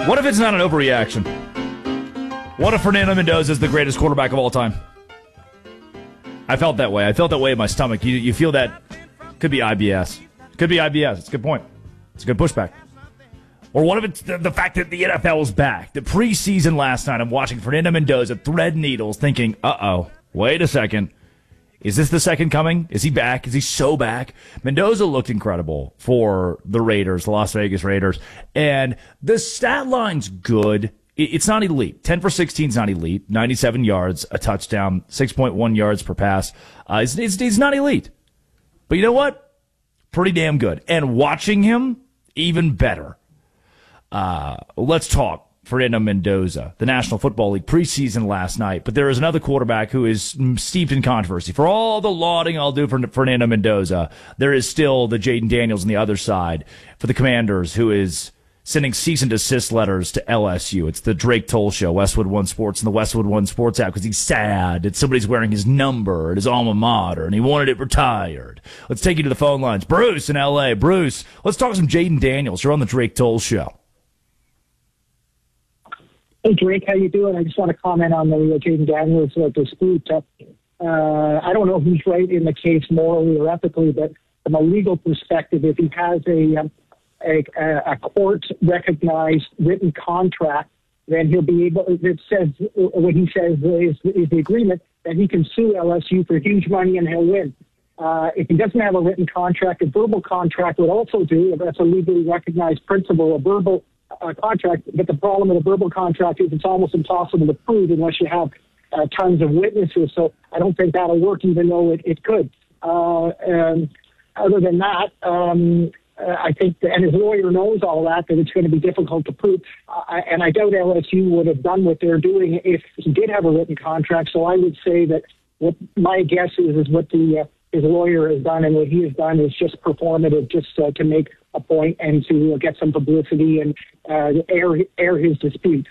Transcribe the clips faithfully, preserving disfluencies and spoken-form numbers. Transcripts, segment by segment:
What if it's not an overreaction? What if Fernando Mendoza is the greatest quarterback of all time? I felt that way. I felt that way in my stomach. You, you feel that could be I B S. Could be I B S. It's a good point. It's a good pushback. Or what if it's the, the fact that the N F L is back? The preseason last night, I'm watching Fernando Mendoza thread needles thinking, uh-oh, wait a second. Is this the second coming? Is he back? Is he so back? Mendoza looked incredible for the Raiders, the Las Vegas Raiders. And the stat line's good. It's not elite. ten for sixteen is not elite. ninety-seven yards, a touchdown, six point one yards per pass. Uh, it's, it's, it's not elite. But you know what? Pretty damn good. And watching him, even better. Uh, let's talk Fernando Mendoza, the National Football League preseason last night. But there is another quarterback who is steeped in controversy. For all the lauding I'll do for Fernando Mendoza, there is still the Jaden Daniels on the other side for the Commanders, who is sending cease and desist letters to L S U. It's the Drake Toll Show, Westwood One Sports, and the Westwood One Sports app, because he's sad that somebody's wearing his number at his alma mater, and he wanted it retired. Let's take you to the phone lines. Bruce in L A. Bruce, let's talk some Jaden Daniels. You're on the Drake Toll Show. Hey, Drake, how you doing? I just want to comment on the uh, Jaden Daniels uh, dispute. Uh, uh, I don't know who's right in the case morally or ethically, but from a legal perspective, if he has a um, a, a court-recognized written contract, then he'll be able, it says, what he says is, is the agreement, that he can sue L S U for huge money and he'll win. Uh, if he doesn't have a written contract, a verbal contract would also do, if that's a legally recognized principle, a verbal uh, contract. But the problem with a verbal contract is it's almost impossible to prove unless you have uh, tons of witnesses. So I don't think that'll work, even though it, it could. Uh, and other than that, um, Uh, I think, that, and his lawyer knows all that, that it's going to be difficult to prove. Uh, and I doubt L S U would have done what they're doing if he did have a written contract. So I would say that what my guess is, is what the uh, his lawyer has done and what he has done is just performative, just uh, to make a point and to uh, get some publicity and uh, air, air his dispute.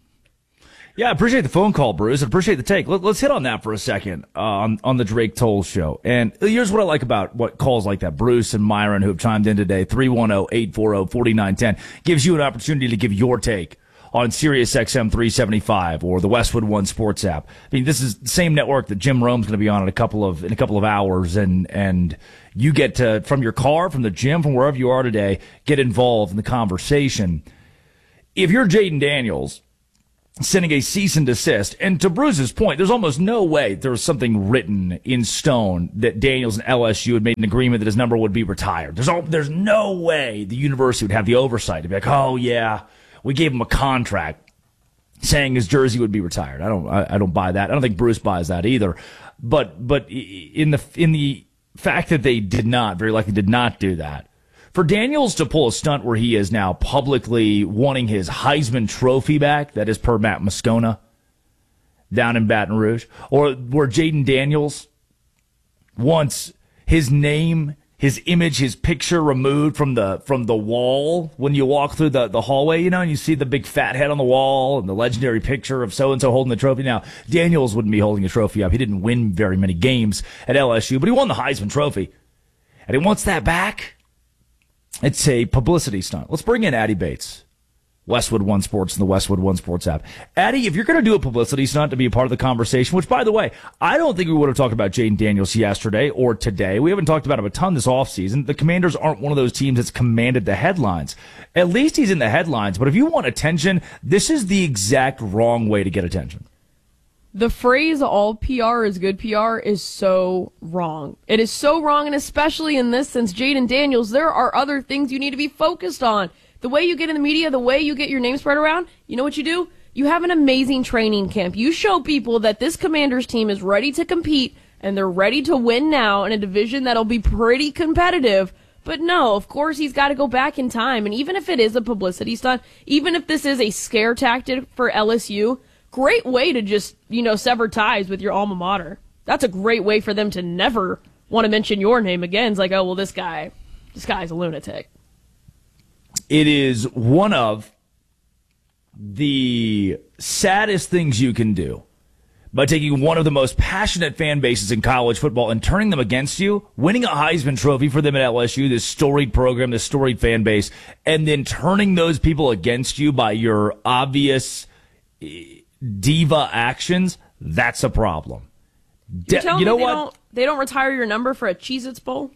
Yeah, I appreciate the phone call, Bruce. I appreciate the take. Let, let's hit on that for a second uh, on, on the Drake Toll Show. And here's what I like about what calls like that. Bruce and Myron, who have chimed in today, three one zero, eight four zero, four nine one zero, gives you an opportunity to give your take on Sirius X M three seventy-five or the Westwood One Sports app. I mean, this is the same network that Jim Rome's going to be on in a couple of in a couple of hours, and and you get to, from your car, from the gym, from wherever you are today, get involved in the conversation. If you're Jaden Daniels, sending a cease and desist. And to Bruce's point, there's almost no way there was something written in stone that Daniels and L S U had made an agreement that his number would be retired. There's all, there's no way the university would have the oversight to be like, oh yeah, we gave him a contract saying his jersey would be retired. I don't, I, I don't buy that. I don't think Bruce buys that either. But, but in the, in the fact that they did not, very likely did not do that, for Daniels to pull a stunt where he is now publicly wanting his Heisman Trophy back, that is per Matt Moscona, down in Baton Rouge, or where Jaden Daniels wants his name, his image, his picture removed from the from the wall when you walk through the, the hallway, you know, and you see the big fat head on the wall and the legendary picture of so-and-so holding the trophy. Now, Daniels wouldn't be holding a trophy up. He didn't win very many games at L S U, but he won the Heisman Trophy, and he wants that back. It's a publicity stunt. Let's bring in Addy Bates, Westwood One Sports and the Westwood One Sports app. Addy, if you're going to do a publicity stunt to be a part of the conversation, which, by the way, I don't think we would have talked about Jaden Daniels yesterday or today. We haven't talked about him a ton this offseason. The Commanders aren't one of those teams that's commanded the headlines. At least he's in the headlines. But if you want attention, this is the exact wrong way to get attention. The phrase all P R is good P R is so wrong. It is so wrong, and especially in this sense, Jaden Daniels, there are other things you need to be focused on. The way you get in the media, the way you get your name spread around, you know what you do? You have an amazing training camp. You show people that this Commanders team is ready to compete, and they're ready to win now in a division that'll be pretty competitive. But no, of course he's got to go back in time, and even if it is a publicity stunt, even if this is a scare tactic for L S U, great way to just, you know, sever ties with your alma mater. That's a great way for them to never want to mention your name again. It's like, oh, well, this guy, this guy's a lunatic. It is one of the saddest things you can do, by taking one of the most passionate fan bases in college football and turning them against you, winning a Heisman Trophy for them at L S U, this storied program, this storied fan base, and then turning those people against you by your obvious diva actions, that's a problem. You're telling you know me they what? Don't, they don't retire your number for a Cheez-Its Bowl?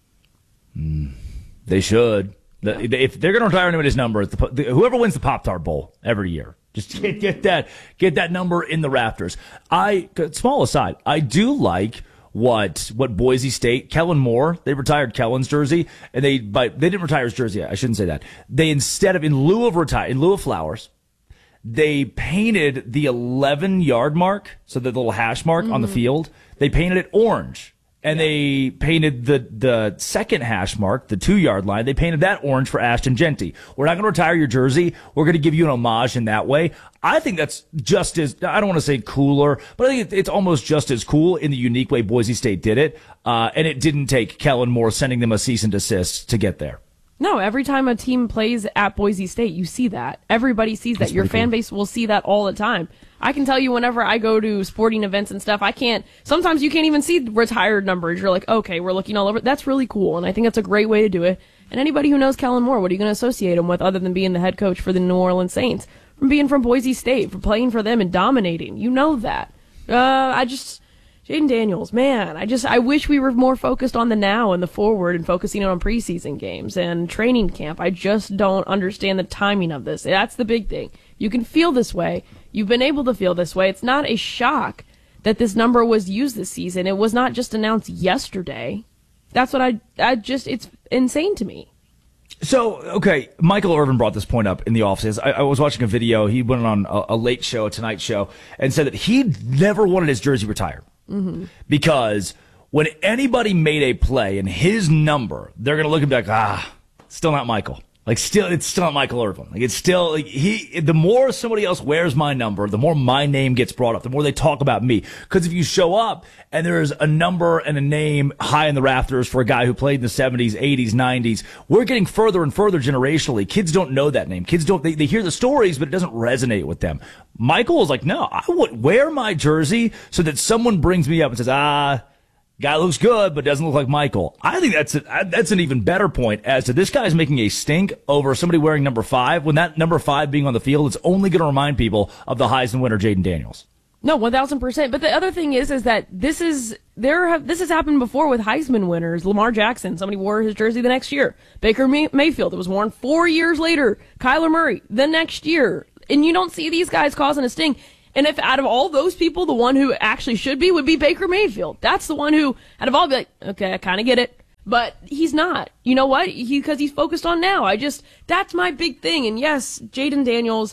Mm, they should. The, if they're going to retire anybody's number, it's the, the, whoever wins the Pop-Tart Bowl every year. Just get, get that get that number in the rafters. I small aside, I do like what what Boise State, Kellen Moore, they retired Kellen's jersey, and they but they didn't retire his jersey. I shouldn't say that. They instead of in lieu of retire in lieu of flowers, they painted the eleven yard mark, so the little hash mark mm-hmm. on the field. They painted it orange. And yeah. they painted the, the second hash mark, the two-yard line, they painted that orange for Ashton Genty. We're not going to retire your jersey. We're going to give you an homage in that way. I think that's just as, I don't want to say cooler, but I think it's almost just as cool in the unique way Boise State did it. Uh, and it didn't take Kellen Moore sending them a cease and desist to get there. No, every time a team plays at Boise State, you see that. Everybody sees that. That's Your fan cool. base will see that all the time. I can tell you whenever I go to sporting events and stuff, I can't, sometimes you can't even see retired numbers. You're like, okay, we're looking all over. That's really cool, and I think that's a great way to do it. And anybody who knows Kellen Moore, what are you going to associate him with other than being the head coach for the New Orleans Saints? From being from Boise State, from playing for them and dominating. You know that. Uh, I just... Jayden Daniels, man, I just, I wish we were more focused on the now and the forward and focusing on preseason games and training camp. I just don't understand the timing of this. That's the big thing. You can feel this way. You've been able to feel this way. It's not a shock that this number was used this season. It was not just announced yesterday. That's what I, I just, it's insane to me. So, okay, Michael Irvin brought this point up in the offices. I, I was watching a video. He went on a, a late show, a Tonight Show, and said that he never wanted his jersey retired. Mm-hmm. Because when anybody made a play and his number, they're going to look and be like, ah, still not Michael. Like, still, it's still not Michael Irvin. Like, it's still, like, he, the more somebody else wears my number, the more my name gets brought up, the more they talk about me. Because if you show up and there's a number and a name high in the rafters for a guy who played in the seventies, eighties, nineties, we're getting further and further generationally. Kids don't know that name. Kids don't, they, they hear the stories, but it doesn't resonate with them. Michael was like, no, I would wear my jersey so that someone brings me up and says, ah, guy looks good, but doesn't look like Michael. I think that's a, that's an even better point as to this guy's making a stink over somebody wearing number five. When that number five being on the field, it's only going to remind people of the Heisman winner, Jayden Daniels. No, one thousand percent. But the other thing is, is that this is, there have, this has happened before with Heisman winners. Lamar Jackson, somebody wore his jersey the next year. Baker May- Mayfield, it was worn four years later. Kyler Murray, the next year. And you don't see these guys causing a sting. And if out of all those people, the one who actually should be would be Baker Mayfield. That's the one who, out of all, be like, okay, I kind of get it. But he's not. You know what? He, because he's focused on now. I just, that's my big thing. And yes, Jayden Daniels,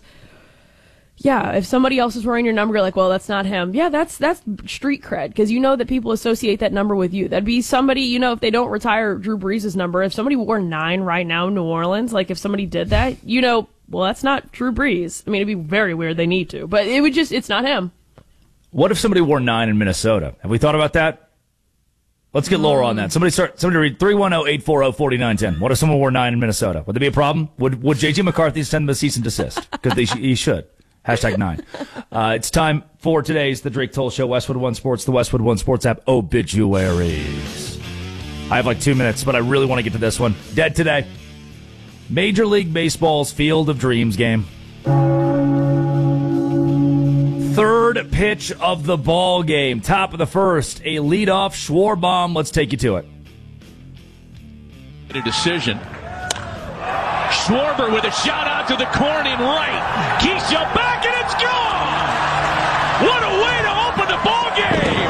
yeah, if somebody else is wearing your number, you're like, well, that's not him. Yeah, that's, that's street cred. Because you know that people associate that number with you. That'd be somebody, you know, if they don't retire Drew Brees' number, if somebody wore nine right now in New Orleans, like if somebody did that, you know, well, that's not Drew Brees. I mean, it'd be very weird. They need to. But it would just, it's not him. What if somebody wore nine in Minnesota? Have we thought about that? Let's get lower on that. Somebody start, somebody read three one zero, eight four zero, four nine one zero. What if someone wore nine in Minnesota? Would there be a problem? Would Would J J McCarthy send them a cease and desist? Because sh- he should. Hashtag nine. Uh, it's time for today's The Drake Toll Show, Westwood One Sports, the Westwood One Sports app, obituaries. I have like two minutes, but I really want to get to this one. Dead today. Major League Baseball's Field of Dreams game. Third pitch of the ball game. Top of the first. A leadoff Schwarber. Let's take you to it. A decision. Schwarber with a shot out to the corn in right. Keisha back and it's gone. What a way to open the ball game.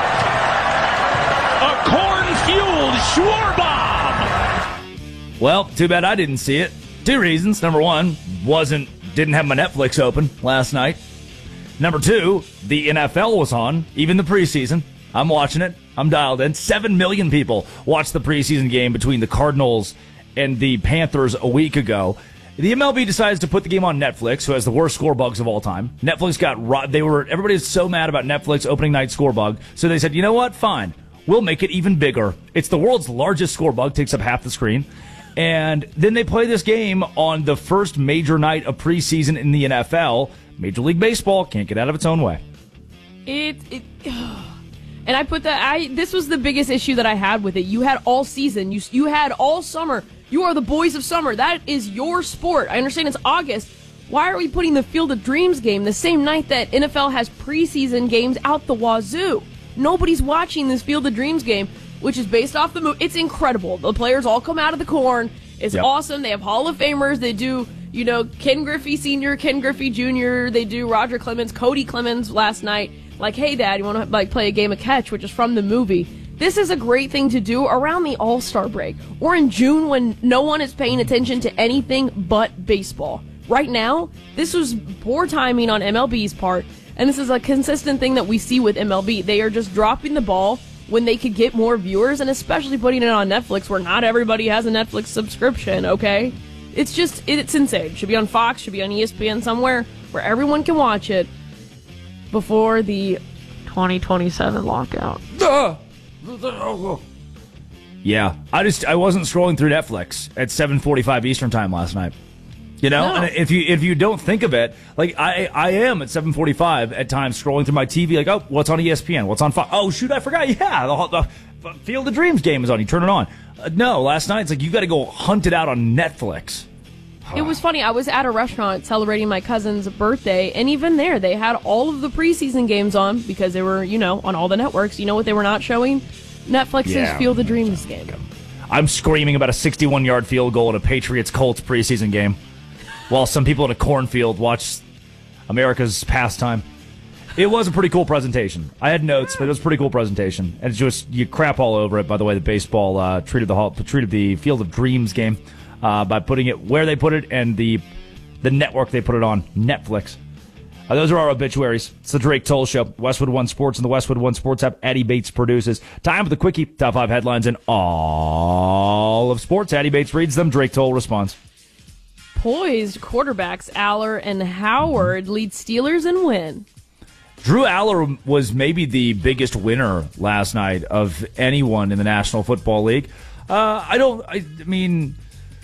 A corn-fueled Schwarber. Well, too bad I didn't see it. Two reasons. Number one, wasn't didn't have my Netflix open last night. Number two, the N F L was on, even the preseason. I'm watching it. I'm dialed in. Seven million people watched the preseason game between the Cardinals and the Panthers a week ago. The M L B decides to put the game on Netflix, who has the worst score bugs of all time. Netflix got they were everybody was so mad about Netflix opening night score bug, so they said, you know what, fine, we'll make it even bigger. It's the world's largest score bug, takes up half the screen. And then they play this game on the first major night of preseason in the N F L. Major League Baseball can't get out of its own way. It, it, and I put that, I, this was the biggest issue that I had with it. You had all season, you, you had all summer. You are the boys of summer. That is your sport. I understand it's August. Why are we putting the Field of Dreams game the same night that N F L has preseason games out the wazoo? Nobody's watching this Field of Dreams game, which is based off the movie. It's incredible. The players all come out of the corn. It's yep. awesome. They have Hall of Famers. They do, you know, Ken Griffey Senior, Ken Griffey Junior They do Roger Clemens, Cody Clemens last night. Like, hey, Dad, you want to like play a game of catch, which is from the movie. This is a great thing to do around the All-Star break or in June when no one is paying attention to anything but baseball. Right now, this was poor timing on M L B's part, and this is a consistent thing that we see with M L B. They are just dropping the ball when they could get more viewers, and especially putting it on Netflix where not everybody has a Netflix subscription, okay? It's just, it's insane. Should be on Fox, should be on E S P N somewhere where everyone can watch it before the twenty twenty-seven lockout. Yeah, I just, I wasn't scrolling through Netflix at seven forty-five Eastern time last night. You know, no. And if you if you don't think of it, like I I am at seven forty-five at times scrolling through my T V, like, oh, what's on E S P N? What's on Fox? Oh, shoot, I forgot. Yeah, the, the Field of Dreams game is on. You turn it on. Uh, no, last night it's like you got to go hunt it out on Netflix. It was funny. I was at a restaurant celebrating my cousin's birthday, and even there, they had all of the preseason games on because they were, you know, on all the networks. You know what they were not showing? Netflix's yeah. Field of Dreams game. I'm screaming about a sixty-one-yard field goal in a Patriots-Colts preseason game, while some people in a cornfield watch America's pastime. It was a pretty cool presentation. I had notes, but it was a pretty cool presentation. And it's just, you crap all over it, by the way, the baseball uh, treated the hall, treated the Field of Dreams game uh, by putting it where they put it and the the network they put it on, Netflix. Uh, those are our obituaries. It's the Drake Toll Show. Westwood One Sports and the Westwood One Sports app. Addie Bates produces. Time for the Quickie. Top five headlines in all of sports. Addie Bates reads them. Drake Toll responds. Poised quarterbacks Aller and Howard lead Steelers and win. Drew Aller was maybe the biggest winner last night of anyone in the National Football League. Uh, I don't, I, I mean,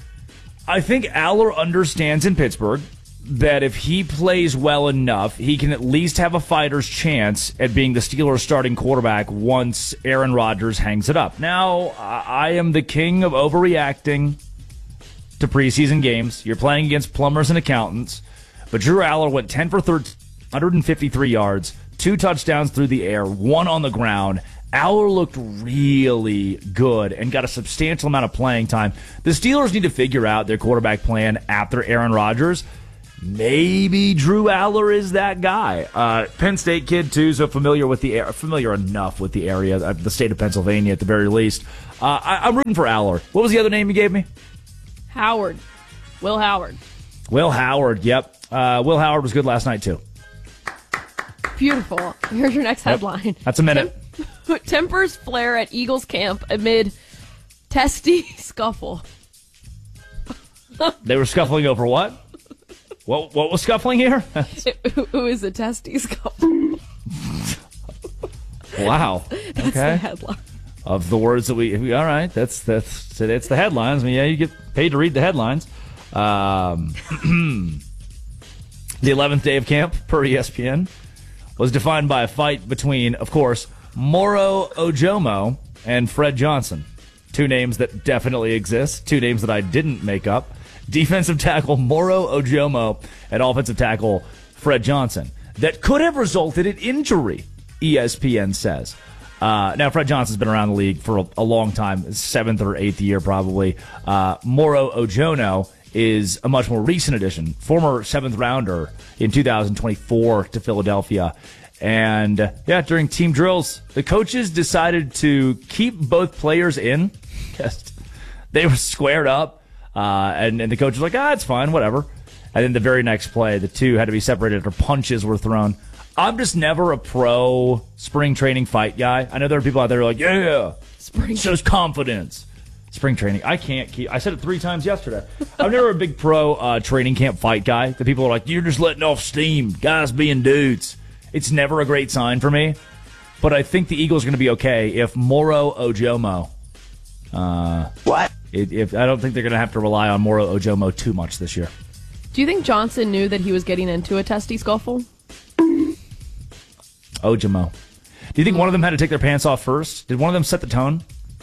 I think Aller understands in Pittsburgh that if he plays well enough, he can at least have a fighter's chance at being the Steelers' starting quarterback once Aaron Rodgers hangs it up. Now, I am the king of overreacting to preseason games. You're playing against plumbers and accountants. But Drew Aller went ten for thirteen, one hundred fifty-three yards, two touchdowns through the air, one on the ground. Aller looked really good and got a substantial amount of playing time. The Steelers need to figure out their quarterback plan after Aaron Rodgers. Maybe Drew Aller is that guy. Uh, Penn State kid, too, so familiar with the air, familiar enough with the area, uh, the state of Pennsylvania at the very least. Uh, I, I'm rooting for Aller. What was the other name you gave me? Howard. Will Howard. Will Howard, yep. Uh, Will Howard was good last night, too. Beautiful. Here's your next headline. Yep. That's a minute. Tem- tempers flare at Eagles camp amid testy scuffle. They were scuffling over what? What what was scuffling here? Who is a testy scuffle? Wow. That's okay. the headline. Of the words that we, we all right, that's that's it's the headlines. I mean, yeah, you get paid to read the headlines. Um, the eleventh day of camp, per E S P N, was defined by a fight between, of course, Moro Ojomo and Fred Johnson. Two names that definitely exist. Two names that I didn't make up. Defensive tackle Moro Ojomo and offensive tackle Fred Johnson. That could have resulted in injury, E S P N says. Uh, now, Fred Johnson's been around the league for a, a long time, seventh or eighth year probably. Uh, Moro Ojomo is a much more recent addition, former seventh rounder in two thousand twenty-four to Philadelphia. And, uh, yeah, during team drills, the coaches decided to keep both players in. Just, they were squared up. Uh, and, and the coach was like, ah, it's fine, whatever. And then the very next play, the two had to be separated after punches were thrown. I'm just never a pro spring training fight guy. I know there are people out there who are like, yeah, spring shows confidence. Spring training. I can't keep, I said it three times yesterday. I'm never a big pro uh, training camp fight guy. The people are like, you're just letting off steam. Guys being dudes. It's never a great sign for me. But I think the Eagles are going to be okay if Moro Ojomo. Uh, what? It, if I don't think they're going to have to rely on Moro Ojomo too much this year. Do you think Johnson knew that he was getting into a testy scuffle? Ojamo. Do you think one of them had to take their pants off first? Did one of them set the tone?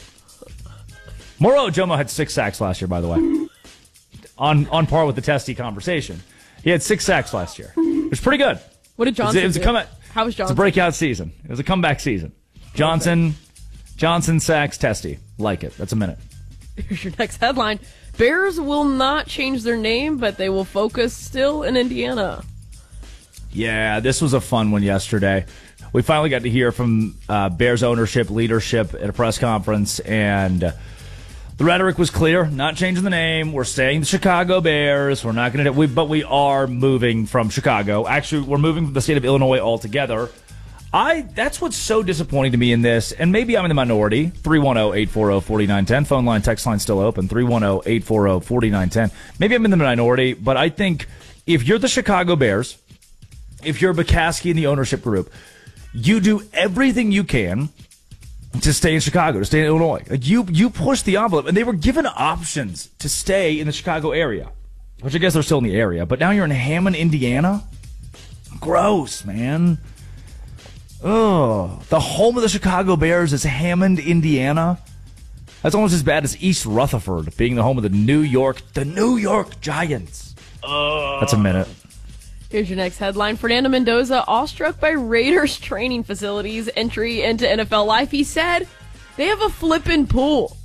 Moro Ojomo had six sacks last year, by the way. On on par with the Testy conversation. He had six sacks last year. It was pretty good. What did Johnson it was, it was do? a comeback, How was Johnson? It's a breakout season. It was a comeback season. Johnson, okay. Johnson, sacks, Testy. Like it. That's a minute. Here's your next headline. Bears will not change their name, but they will focus still in Indiana. Yeah, this was a fun one yesterday. We finally got to hear from uh, Bears ownership, leadership at a press conference, and uh, the rhetoric was clear. Not changing the name. We're staying the Chicago Bears. We're not going to, we, but we are moving from Chicago. Actually, we're moving from the state of Illinois altogether. I that's what's so disappointing to me in this, and maybe I'm in the minority. three one zero, eight four zero, four nine one zero. Phone line, text line still open. three one zero, eight four zero, four nine one zero. Maybe I'm in the minority, but I think if you're the Chicago Bears, if you're Bukowski and the ownership group, you do everything you can to stay in Chicago, to stay in Illinois. Like you, you push the envelope, and they were given options to stay in the Chicago area, which I guess they're still in the area. But now you're in Hammond, Indiana. Gross, man. Oh, the home of the Chicago Bears is Hammond, Indiana. That's almost as bad as East Rutherford being the home of the New York, the New York Giants. Oh. That's a minute. Here's your next headline. Fernando Mendoza, awestruck by Raiders training facilities entry into N F L life. He said they have a flippin' pool.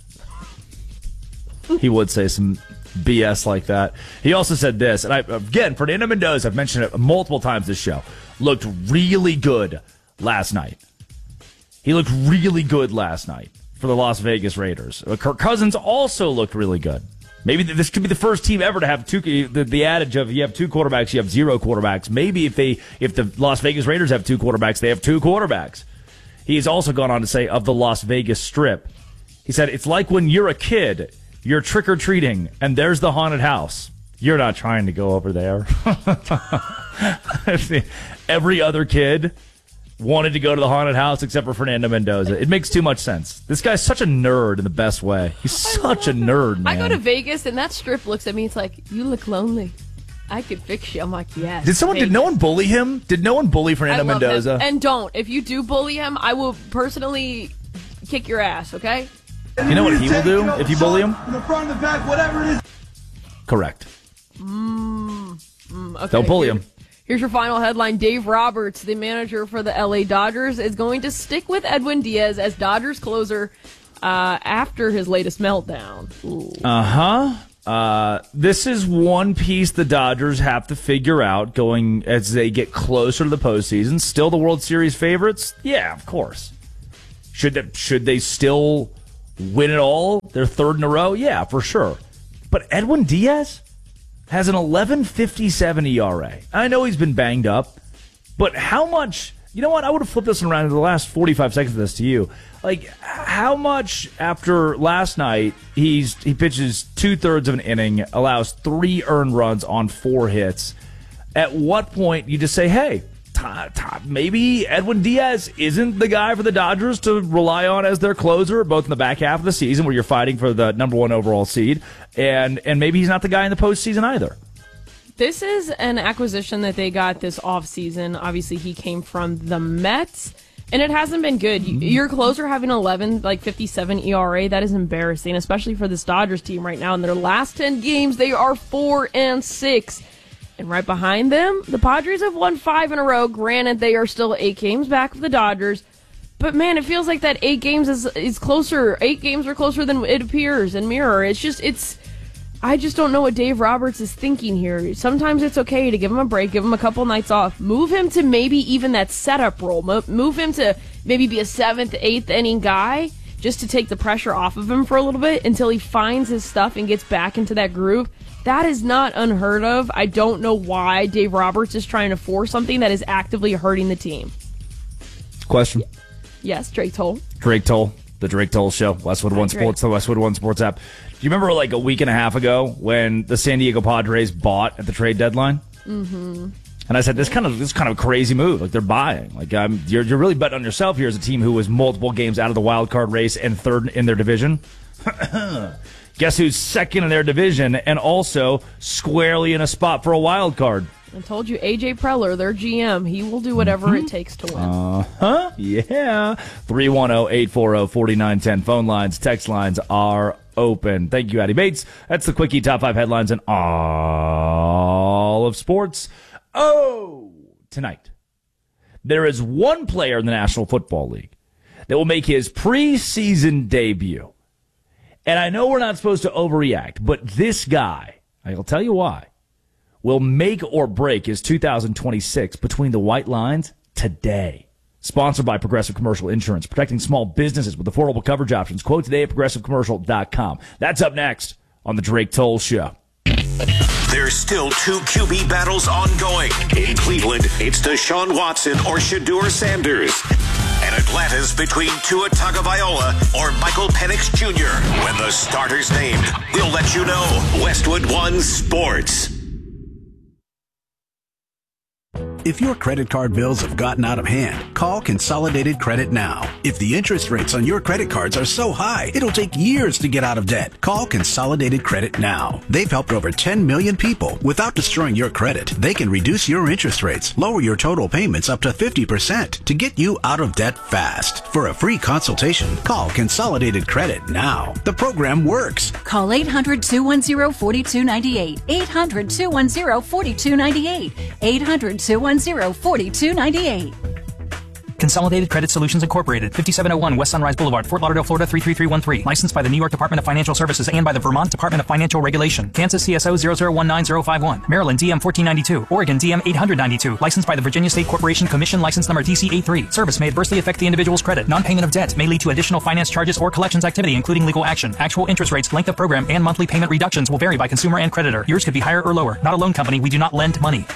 He would say some B S like that. He also said this, and I again, Fernando Mendoza, I've mentioned it multiple times this show, looked really good last night. He looked really good last night for the Las Vegas Raiders. Kirk Cousins also looked really good. Maybe this could be the first team ever to have two. The, the adage of you have two quarterbacks, you have zero quarterbacks. Maybe if they, if the Las Vegas Raiders have two quarterbacks, they have two quarterbacks. He's also gone on to say of the Las Vegas Strip, he said it's like when you're a kid, you're trick or treating, and there's the haunted house. You're not trying to go over there. Every other kid wanted to go to the haunted house except for Fernando Mendoza. It makes too much sense. This guy's such a nerd in the best way. He's such a nerd, man. I go to Vegas, and that strip looks at me. It's like, you look lonely. I could fix you. I'm like, yes. Did someone? Vegas. Did no one bully him? Did no one bully Fernando I love Mendoza? Him. And don't. If you do bully him, I will personally kick your ass, okay? You know what he will do if you bully him? The front, the back, whatever it is. Correct. Mm, mm, okay. Don't bully him. Here's your final headline. Dave Roberts, the manager for the L A Dodgers, is going to stick with Edwin Diaz as Dodgers closer uh, after his latest meltdown. Uh-huh. Uh, this is one piece the Dodgers have to figure out going as they get closer to the postseason. Still the World Series favorites? Yeah, of course. Should they, should they still win it all? Their third in a row? Yeah, for sure. But Edwin Diaz has an eleven fifty-seven E R A. I know he's been banged up, but how much... You know what? I would have flipped this around in the last forty-five seconds of this to you. Like, how much after last night, he's he pitches two-thirds of an inning, allows three earned runs on four hits. At what point you just say, hey, t- t- maybe Edwin Diaz isn't the guy for the Dodgers to rely on as their closer, both in the back half of the season where you're fighting for the number one overall seed, and, and maybe he's not the guy in the postseason either. This is an acquisition that they got this offseason. Obviously, he came from the Mets, and it hasn't been good. Mm-hmm. Your closer having eleven, like fifty-seven E R A, that is embarrassing, especially for this Dodgers team right now. In their last ten games, they are four and six. And right behind them, the Padres have won five in a row. Granted, they are still eight games back of the Dodgers. But, man, it feels like that eight games is, is closer. Eight games are closer than it appears in Mirror. It's just, it's... I just don't know what Dave Roberts is thinking here. Sometimes it's okay to give him a break, give him a couple nights off. Move him to maybe even that setup role. Move him to maybe be a seventh, eighth inning guy just to take the pressure off of him for a little bit until he finds his stuff and gets back into that groove. That is not unheard of. I don't know why Dave Roberts is trying to force something that is actively hurting the team. Question? Yes, Drake Toll. Drake Toll. The Drake Toll Show. Westwood One Sports, the Westwood One Sports app. Do you remember like a week and a half ago when the San Diego Padres bought at the trade deadline? Mm-hmm. And I said, this kind of this kind of a crazy move. Like they're buying. Like um, you're you're really betting on yourself here as a team who was multiple games out of the wild card race and third in their division. Guess who's second in their division and also squarely in a spot for a wild card? I told you, A J Preller, their G M, he will do whatever mm-hmm. it takes to win. Uh-huh. Yeah. three one zero, eight four zero, four nine one zero. Phone lines, text lines are open. Thank you, Addy Bates. That's the Quickie Top five headlines in all of sports. Oh, tonight, there is one player in the National Football League that will make his preseason debut. And I know we're not supposed to overreact, but this guy, I'll tell you why, will make or break his two thousand twenty-six Between the White Lines today. Sponsored by Progressive Commercial Insurance, protecting small businesses with affordable coverage options. Quote today at progressive commercial dot com. That's up next on the Drake Toll Show. There's still two Q B battles ongoing. In Cleveland, it's Deshaun Watson or Shedeur Sanders. And Atlanta's between Tua Tagovailoa or Michael Penix Junior When the starter's named, we'll let you know. Westwood One Sports. If your credit card bills have gotten out of hand, call Consolidated Credit now. If the interest rates on your credit cards are so high, it'll take years to get out of debt. Call Consolidated Credit now. They've helped over ten million people. Without destroying your credit, they can reduce your interest rates, lower your total payments up to fifty percent to get you out of debt fast. For a free consultation, call Consolidated Credit now. The program works. Call eight hundred, two one zero, four two nine eight. eight hundred, two one zero, four two nine eight. eight hundred, two one zero, four two nine eight. Consolidated Credit Solutions Incorporated, fifty-seven oh one West Sunrise Boulevard, Fort Lauderdale, Florida three three three one three. Licensed by the New York Department of Financial Services and by the Vermont Department of Financial Regulation. Kansas C S O zero zero one nine zero five one. Maryland D M fourteen ninety-two. Oregon D M eight ninety-two. Licensed by the Virginia State Corporation Commission, license number D C eighty-three. Service may adversely affect the individual's credit. Non-payment of debt may lead to additional finance charges or collections activity, including legal action. Actual interest rates, length of program, and monthly payment reductions will vary by consumer and creditor. Yours could be higher or lower. Not a loan company. We do not lend money.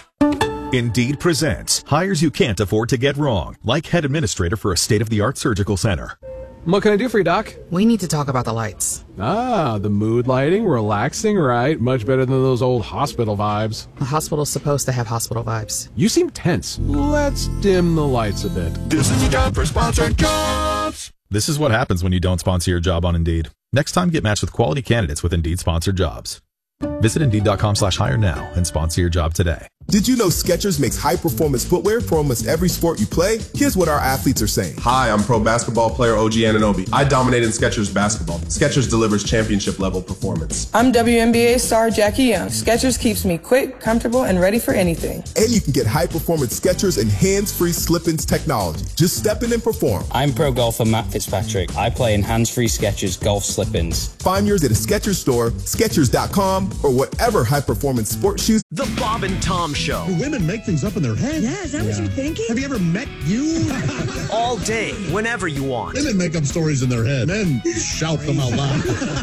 Indeed presents hires you can't afford to get wrong, like head administrator for a state-of-the-art surgical center. What can I do for you, Doc? We need to talk about the lights. Ah, the mood lighting, relaxing, right? Much better than those old hospital vibes. A hospital's supposed to have hospital vibes. You seem tense. Let's dim the lights a bit. This is a job for sponsored jobs. This is what happens when you don't sponsor your job on Indeed. Next time, get matched with quality candidates with Indeed sponsored jobs. Visit Indeed.com slash hire now and sponsor your job today. Did you know Skechers makes high-performance footwear for almost every sport you play? Here's what our athletes are saying. Hi, I'm pro basketball player O G Anunoby. I dominate in Skechers basketball. Skechers delivers championship-level performance. I'm W N B A star Jackie Young. Skechers keeps me quick, comfortable, and ready for anything. And you can get high-performance Skechers and hands-free slip-ins technology. Just step in and perform. I'm pro golfer Matt Fitzpatrick. I play in hands-free Skechers golf slip-ins. Find yours at a Skechers store, Skechers dot com, or whatever high-performance sports shoes. The Bob and Tom Show. Do women make things up in their head? Yeah, is that yeah. what you're thinking? Have you ever met you? All day, whenever you want. Women make up stories in their head. Men shout them out loud.